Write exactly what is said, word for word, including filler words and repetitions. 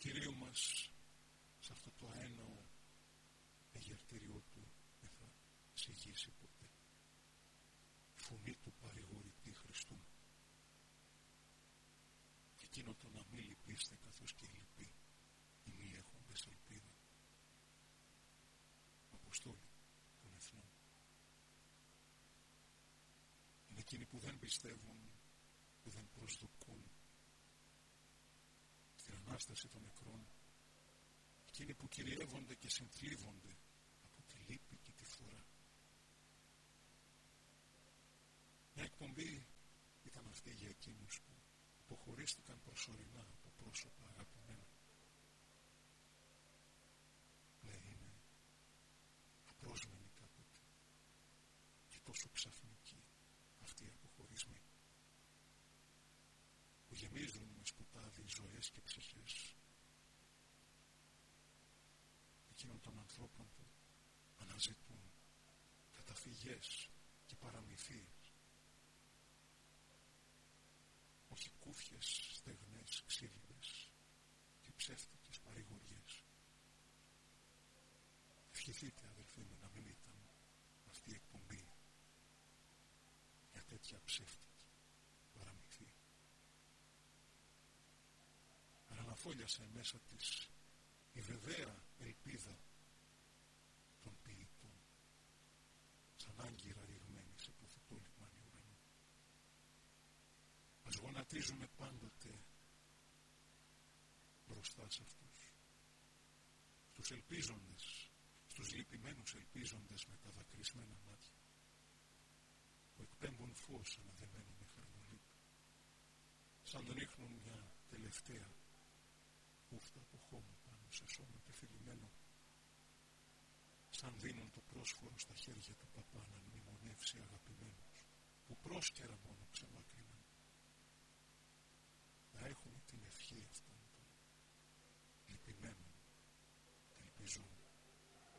Κυρίου μας σε αυτό το αέναο εγερτήριό του δεν θα συγγύσει ποτέ. Η φωνή του παρηγορητή Χριστού. Εκείνο το να μην λυπήστε καθώς και λυπεί οι μη έχοντες ελπίδα. Αποστόλοι των εθνών. Είναι εκείνοι που δεν πιστεύουν, που δεν προσδοκούν στην Ανάσταση των νεκρών. Εκείνοι που κυριεύονται και συνθλίβονται από τη λύπη και τη φθορά. Μια εκπομπή ήταν αυτή για εκείνους που αποχωρίστηκαν προσωρινά από πρόσωπα αγαπημένα. Ναι, είναι απρόσμενοι κάποτε και τόσο ξαφνικοί αυτοί οι αποχωρισμοί που γεμίζουν με σκοτάδι ζωές και ψυχές εκείνων των ανθρώπων που αναζητούν καταφυγές και παραμυθίες, όχι κούφιες, στεγνές, ξύλινες και ψεύτικες παρηγοριές. Ευχηθείτε, αδελφοί μου, να μην ήταν αυτή η εκπομπή για τέτοια ψεύτικη παραμυθία. Αλλά αναφόλιασε μέσα της η βεβαία ελπίδα των ποιητών, σαν άγκυρα ρηγμένη σε ποθητό λιμάνι ουρανού. Ας γονατίζουμε πάντοτε μπροστά σε αυτούς, στους ελπίζοντες, στους λυπημένους ελπίζοντες με τα δακρυσμένα μάτια, που εκπέμπουν φως αναδεμένοι με χαρμολύπη, σαν ρίχνουν μια τελευταία κούφτα από χώμα πάνω σε σώμα πεφυλημένο, σαν δίνουν το πρόσφορο στα χέρια του παπά να μνημονεύσει αγαπημένους που πρόσκαιρα μόνο